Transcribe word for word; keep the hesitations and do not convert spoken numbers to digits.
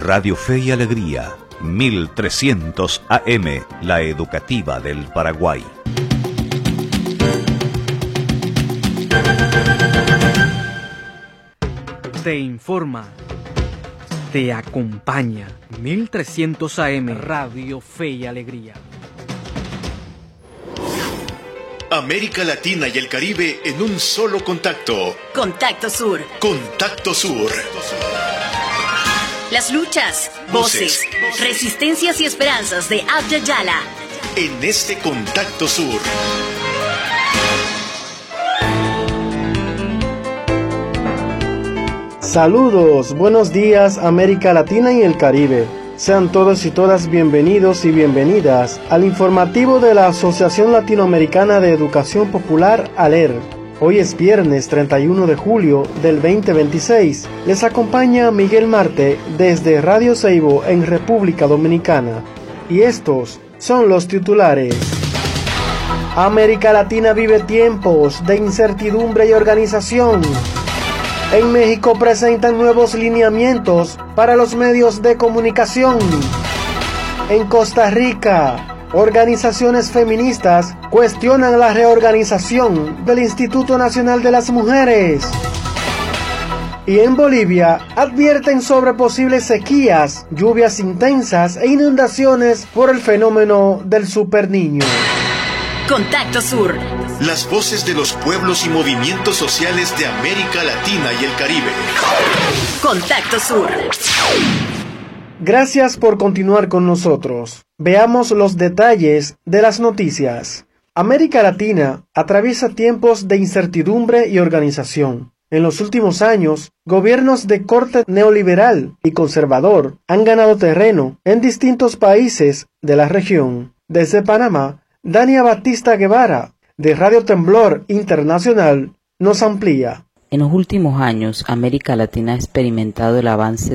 Radio Fe y Alegría, mil trescientos A M, la educativa del Paraguay. Te informa, te acompaña, mil trescientos A M, Radio Fe y Alegría. América Latina y el Caribe en un solo contacto. Contacto Sur. Contacto Sur. Las luchas, voces, voces, resistencias y esperanzas de Abya Yala. En este Contacto Sur. Saludos, buenos días América Latina y el Caribe. Sean todos y todas bienvenidos y bienvenidas al informativo de la Asociación Latinoamericana de Educación Popular, ALER. Hoy es viernes treinta y uno de julio del veinte veintiséis. Les acompaña Miguel Marte desde Radio Seibo en República Dominicana. Y estos son los titulares. América Latina vive tiempos de incertidumbre y organización. En México presentan nuevos lineamientos para los medios de comunicación. En Costa Rica, organizaciones feministas cuestionan la reorganización del Instituto Nacional de las Mujeres. Y en Bolivia, advierten sobre posibles sequías, lluvias intensas e inundaciones por el fenómeno del Superniño. Contacto Sur. Las voces de los pueblos y movimientos sociales de América Latina y el Caribe. Contacto Sur. Gracias por continuar con nosotros. Veamos los detalles de las noticias. América Latina atraviesa tiempos de incertidumbre y organización. En los últimos años, gobiernos de corte neoliberal y conservador han ganado terreno en distintos países de la región. Desde Panamá, Dania Batista Guevara, de Radio Temblor Internacional, nos amplía. En los últimos años, América Latina ha experimentado el avance